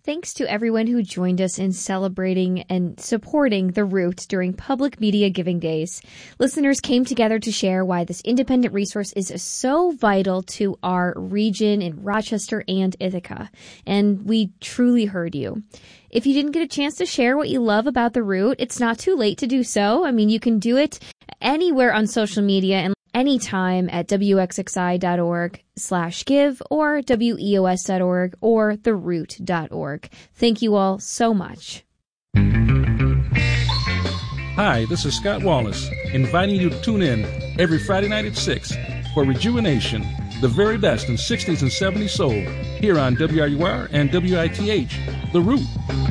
Thanks to everyone who joined us in celebrating and supporting The Root during Public Media Giving Days. Listeners came together to share why this independent resource is so vital to our region in Rochester and Ithaca. And we truly heard you. If you didn't get a chance to share what you love about The Root, it's not too late to do so. I mean, you can do it anywhere on social media and anytime at wxxi.org/give or weos.org or theroot.org. Thank you all so much. Hi, this is Scott Wallace, inviting you to tune in every Friday night at 6 for Rejuvenation, the very best in 60s and 70s soul, here on WRUR and WITH, The Root.